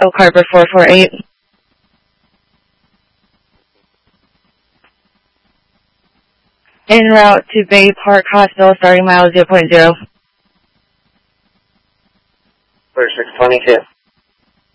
Oak Harbor 448. En route to Bay Park Hospital, starting mile 0.0. 4622.